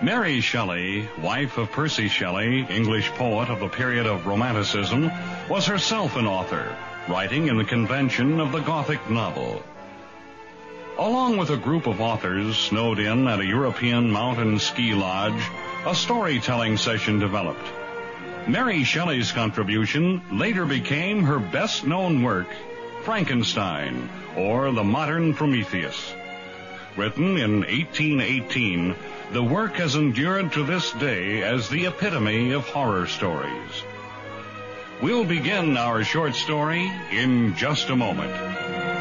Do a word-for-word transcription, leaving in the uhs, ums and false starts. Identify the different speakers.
Speaker 1: Mary Shelley, wife of Percy Shelley, English poet of the period of Romanticism, was herself an author, writing in the convention of the Gothic novel. Along with a group of authors snowed in at a European mountain ski lodge, a storytelling session developed. Mary Shelley's contribution later became her best-known work, Frankenstein, or the Modern Prometheus. Written in eighteen eighteen, the work has endured to this day as the epitome of horror stories. We'll begin our short story in just a moment.